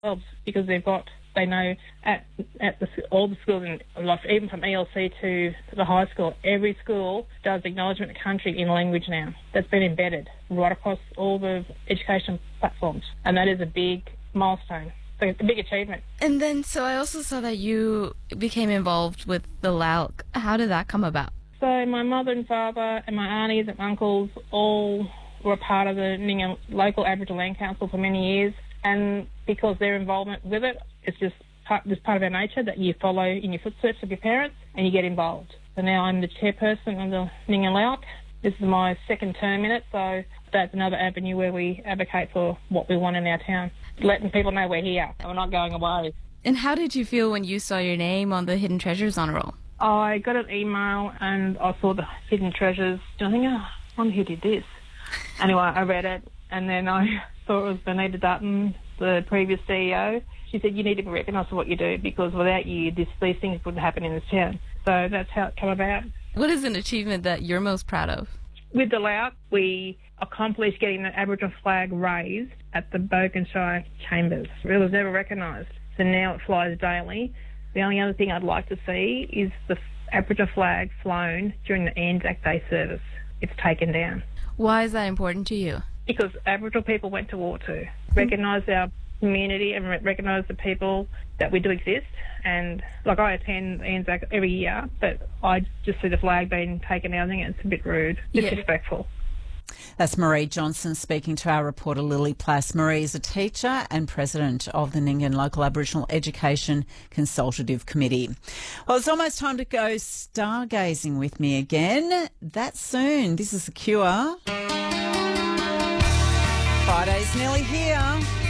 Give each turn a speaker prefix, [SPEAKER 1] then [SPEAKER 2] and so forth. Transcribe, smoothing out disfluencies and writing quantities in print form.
[SPEAKER 1] themselves because they know at all the schools, like even from ELC to the high school, every school does acknowledgement of country in language now. That's been embedded right across all the education platforms, and that is a big milestone. So it's a big achievement.
[SPEAKER 2] And then, so I also saw that you became involved with the LALC. How did that come about?
[SPEAKER 1] So my mother and father and my aunties and uncles all were part of the Nyngan local Aboriginal Land Council for many years, and because their involvement with it, it's just part of our nature that you follow in your footsteps of your parents and you get involved. So now I'm the chairperson of the Nyngan LALC. This is my second term in it, so that's another avenue where we advocate for what we want in our town, letting people know we're here and we're not going away.
[SPEAKER 2] And how did you feel when you saw your name on the Hidden Treasures Honour Roll?
[SPEAKER 1] I got an email and I saw the Hidden Treasures, and I think, I wonder who did this. Anyway, I read it, and then I saw it was Benita Dutton, the previous CEO. She said, you need to be recognised for what you do, because without you, these things wouldn't happen in this town. So that's how it came about.
[SPEAKER 2] What is an achievement that you're most proud of?
[SPEAKER 1] With the LALC, we accomplished getting the Aboriginal flag raised at the Bogan Shire Chambers. It was never recognised, so now it flies daily. The only other thing I'd like to see is the Aboriginal flag flown during the Anzac Day service. It's taken down.
[SPEAKER 2] Why is that important to you?
[SPEAKER 1] Because Aboriginal people went to war too. Recognise our community and recognise the people that we do exist. And like, I attend Anzac every year, but I just see the flag being taken down. I think it's a bit rude, disrespectful.
[SPEAKER 3] That's Marie Johnson speaking to our reporter Lily Plass. Marie is a teacher and president of the Nyngan Local Aboriginal Education Consultative Committee. Well, it's almost time to go stargazing with me again. That's soon. This is The Cure. Friday's nearly here.